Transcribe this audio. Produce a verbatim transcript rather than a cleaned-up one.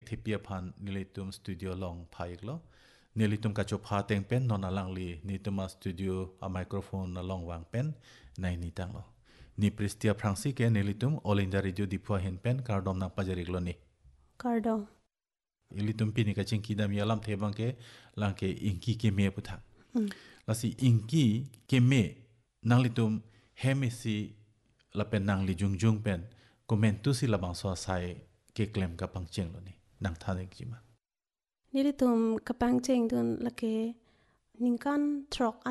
ทิพยพันธ์นิลิตุมสตูดิโอลองพายกล้อนิลิตุมกัจจพาเต็งเป็นนอนอลังลีนิตุมาสตูดิโออะไมโครโฟนนลองวางเป็นในนิตังล้อนี่ปริสเตียฟรังซิเกนิลิตุมโอลินดาริดิโอดิพัวเห็นเป็นการดอมนังปัจจริกล้อนี่การดอมนิลิตุมปีนิกาจิงกีดามีอลัมเทบังเกลังเกอิงกีเกเมพุทธะแล้วสิอิงกีเกเมนังลิตุมเฮมิซีละเป็นนางลิจุงจุงเป็นคอมเมนตุสิละบังสวาไซเกเคลมกับปังเจงล้อนี่นังท่าเด็กจิมานี่ลิตุมกับปังเจงตุนละเกนิงกันทรอก